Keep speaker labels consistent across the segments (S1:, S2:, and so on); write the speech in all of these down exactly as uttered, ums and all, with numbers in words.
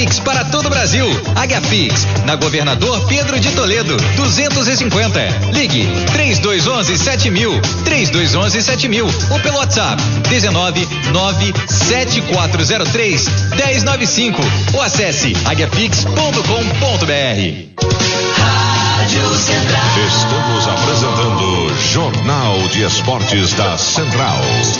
S1: Pix para todo o Brasil. Águiapix, na Governador Pedro de Toledo, duzentos e cinquenta. Ligue três dois um um sete mil, três dois um um sete mil ou pelo WhatsApp dezenove nove sete quatro zero três um zero nove cinco ou acesse águiapix ponto com ponto br.
S2: Rádio Central.
S3: Estamos apresentando Jornal de Esportes da Central.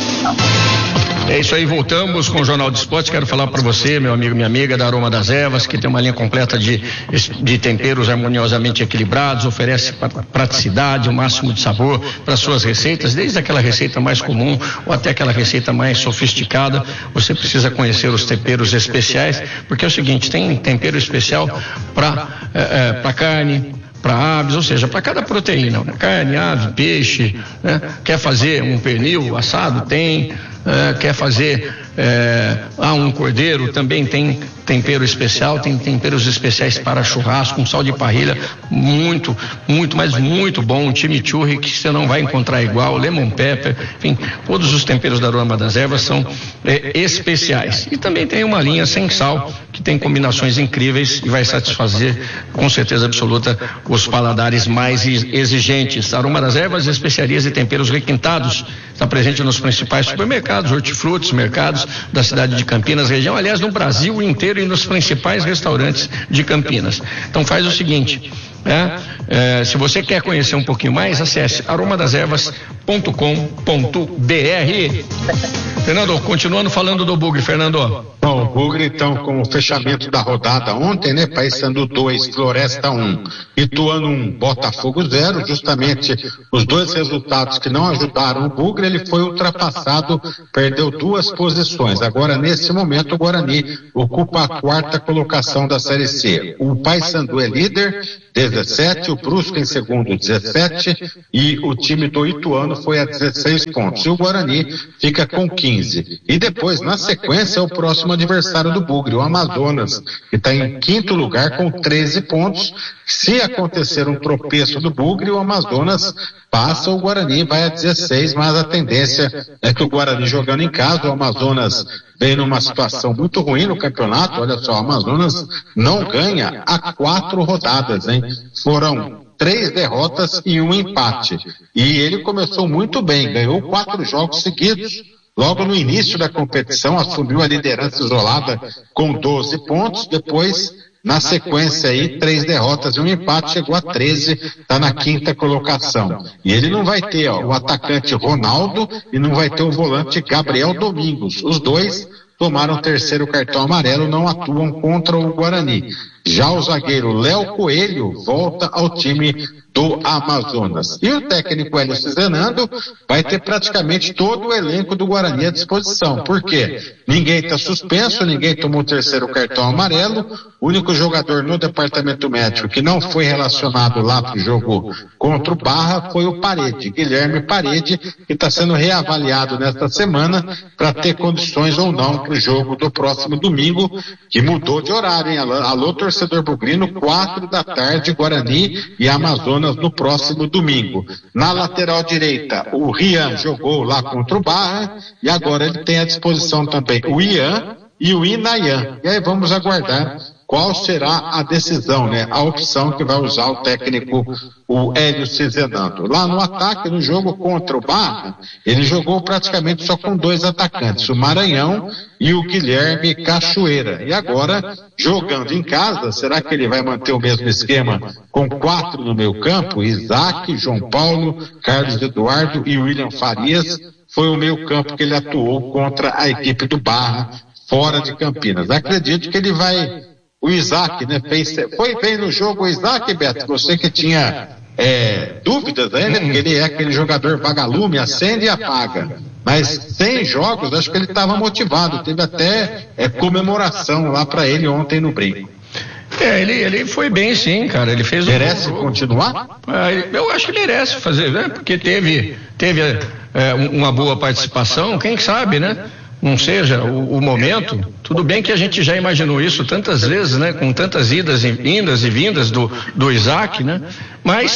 S4: É isso aí, voltamos com o Jornal de Esportes. Quero falar para você, meu amigo, minha amiga, da Aroma das Ervas, que tem uma linha completa de, de temperos harmoniosamente equilibrados, oferece praticidade, o máximo de sabor para suas receitas, desde aquela receita mais comum ou até aquela receita mais sofisticada. Você precisa conhecer os temperos especiais, porque é o seguinte, tem tempero especial para é, é, para carne, para aves, ou seja, para cada proteína, né? Carne, ave, peixe, né? Quer fazer um pernil assado? Tem. É, quer fazer é, ah, um cordeiro, também tem tempero especial, tem temperos especiais para churrasco, um sal de parrilha muito, muito, mas muito bom, um chimichurri que você não vai encontrar igual, lemon pepper, enfim, todos os temperos da Aroma das Ervas são é, especiais. E também tem uma linha sem sal, que tem combinações incríveis e vai satisfazer com certeza absoluta os paladares mais exigentes. A Aroma das Ervas, especiarias e temperos requintados, está presente nos principais supermercados, hortifrutis, mercados da cidade de Campinas, região, aliás, no Brasil inteiro e nos principais restaurantes de Campinas. Então faz o seguinte, né? É, se você quer conhecer um pouquinho mais, acesse aroma das ervas ponto com ponto br. Fernando, continuando falando do Bugre, Fernando.
S5: Bom, o Bugre, então, com o fechamento da rodada ontem, né? Paysandu dois, Floresta um, Ituano um, Botafogo zero, justamente os dois resultados que não ajudaram o Bugre, ele foi ultrapassado, perdeu duas posições. Agora, nesse momento, o Guarani ocupa a quarta colocação da Série C. O Paysandu é líder, dezessete, o Brusque em segundo, dezessete, e o time do Ituano foi a dezesseis pontos. E o Guarani fica com quinze. E depois, na sequência, é o próximo adversário do Bugre, o Amazonas, que está em quinto lugar com treze pontos. Se acontecer um tropeço do Bugre, o Amazonas passa, o Guarani vai a dezesseis, mas a tendência é que o Guarani jogando em casa, o Amazonas vem numa situação muito ruim no campeonato. Olha só, o Amazonas não ganha há quatro rodadas, hein? Foram três derrotas e um empate. E ele começou muito bem, ganhou quatro jogos seguidos. Logo no início da competição, assumiu a liderança isolada com doze pontos, depois, na sequência aí, três derrotas e um empate, chegou a treze, está na quinta colocação. E ele não vai ter, ó, o atacante Ronaldo e não vai ter o volante Gabriel Domingos. Os dois tomaram o terceiro cartão amarelo, não atuam contra o Guarani. Já o zagueiro Léo Coelho volta ao time do Amazonas. E o técnico Hélio Cizenando vai ter praticamente todo o elenco do Guarani à disposição. Por quê? Ninguém está suspenso, ninguém tomou o terceiro cartão amarelo. O único jogador no departamento médico que não foi relacionado lá para o jogo contra o Barra foi o Parede, Guilherme Parede, que está sendo reavaliado nesta semana para ter condições ou não para o jogo do próximo domingo, que mudou de horário, hein? Alô, torcedor bugrino, quatro da tarde, Guarani e Amazonas no próximo domingo. Na lateral direita, o Rian jogou lá contra o Barra e agora ele tem à disposição também o Ian e o Inayan. E aí vamos aguardar qual será a decisão, né? A opção que vai usar o técnico, o Hélio Cizenando. Lá no ataque, no jogo contra o Barra, ele jogou praticamente só com dois atacantes, o Maranhão e o Guilherme Cachoeira. E agora, jogando em casa, será que ele vai manter o mesmo esquema com quatro no meio campo? Isaac, João Paulo, Carlos Eduardo e William Farias. Foi o meio campo que ele atuou contra a equipe do Barra, fora de Campinas. Acredito que ele vai... O Isaac, né, fez, foi bem no jogo o Isaac, Beto, você que tinha é, dúvidas, né, porque ele é aquele jogador vagalume, acende e apaga. Mas sem jogos, acho que ele estava motivado, teve até é, comemoração lá para ele ontem no brinco.
S4: É, ele, ele foi bem sim, cara, ele fez...
S5: Merece um continuar?
S4: Eu acho que merece fazer, né, porque teve, teve é, uma boa participação, quem sabe, né? Não seja o, o momento. Tudo bem que a gente já imaginou isso tantas vezes, né? Com tantas idas e vindas e vindas do, do Isaac, né? Mas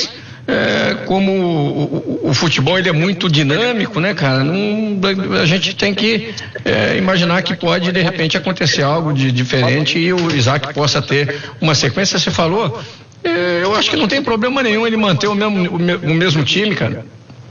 S4: é, como o, o, o futebol ele é muito dinâmico, né, cara? Não, a gente tem que é, imaginar que pode de repente acontecer algo de diferente e o Isaac possa ter uma sequência. Você falou, é, eu acho que não tem problema nenhum ele manter o mesmo, o, me, o mesmo time, cara.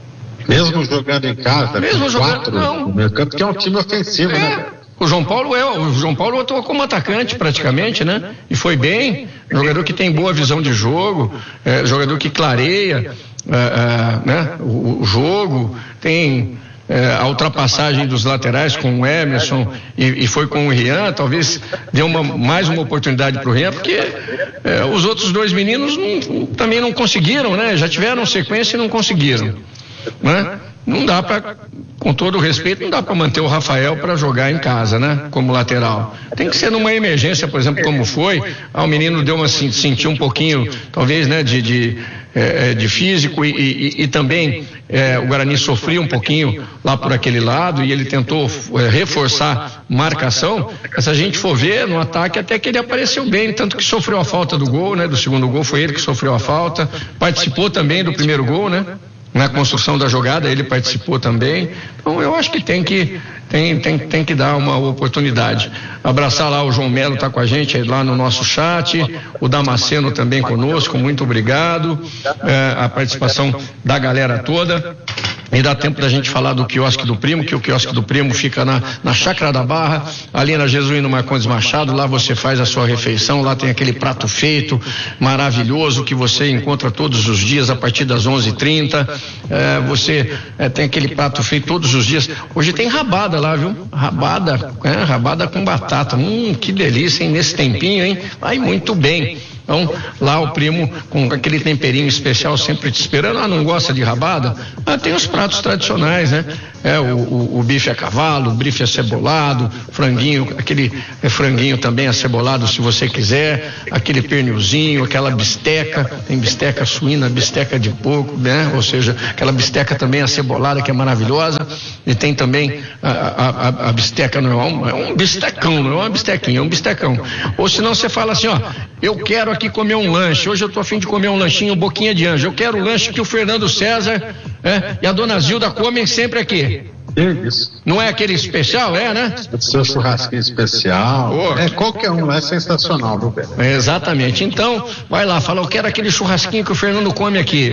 S5: Mesmo jogando em casa,
S4: mesmo jogando,
S5: quatro,
S4: não.
S5: No meio campo, que é um time ofensivo,
S4: é.
S5: né?
S4: O João Paulo é, o João Paulo atuou como atacante praticamente, né? E foi bem, jogador que tem boa visão de jogo, é, jogador que clareia é, é, né? o, o jogo, tem é, a ultrapassagem dos laterais com o Emerson e, e foi com o Rian, talvez deu uma, mais uma oportunidade para o Rian, porque é, os outros dois meninos não, também não conseguiram, né? Já tiveram sequência e não conseguiram, né? Não dá para, com todo o respeito, não dá para manter o Rafael para jogar em casa, né? Como lateral. Tem que ser numa emergência, por exemplo, como foi. Ah, o menino deu uma, sentiu um pouquinho, talvez, né, de, de, é, de físico e, e, e também é, o Guarani sofria um pouquinho lá por aquele lado e ele tentou é, reforçar marcação. Mas se a gente for ver no ataque, até que ele apareceu bem, tanto que sofreu a falta do gol, né? Do segundo gol foi ele que sofreu a falta. Participou também do primeiro gol, né? Na construção da jogada ele participou também. Então eu acho que tem que tem, tem, tem que dar uma oportunidade. Abraçar lá o João Melo, tá com a gente aí lá no nosso chat, o Damasceno também conosco, muito obrigado, é, a participação da galera toda. E dá tempo da gente falar do quiosque do Primo, que o quiosque do Primo fica na, na Chácara da Barra, ali na Jesuíno Marcondes Machado. Lá você faz a sua refeição, lá tem aquele prato feito maravilhoso que você encontra todos os dias a partir das onze e trinta. É, você é, tem aquele prato feito todos os dias. Hoje tem rabada lá, viu? Rabada, é, rabada com batata. Hum, que delícia, hein? Nesse tempinho, hein? Vai muito bem. Então, lá o Primo com aquele temperinho especial sempre te esperando. Ah, não gosta de rabada? Ah, tem os pratos tradicionais, né? É, o, o, o bife a cavalo, o bife acebolado, franguinho, aquele é, franguinho também acebolado se você quiser, aquele pernilzinho, aquela bisteca, tem bisteca suína, bisteca de porco, né? Ou seja, aquela bisteca também acebolada que é maravilhosa, e tem também a, a, a, a bisteca normal, é um bistecão, não é uma bistequinha, é um bistecão. Ou senão você fala assim, ó, eu quero aqui comer um lanche, hoje eu tô a fim de comer um lanchinho boquinha de anjo, eu quero o lanche que o Fernando César é, e a dona Zilda comem sempre aqui.
S5: Isso.
S4: Não é aquele especial, é, né?
S5: O seu churrasquinho especial.
S4: Oh.
S5: É, qualquer um lá é sensacional, viu, Beto?
S4: Exatamente. Então, vai lá, fala, eu quero aquele churrasquinho que o Fernando come aqui.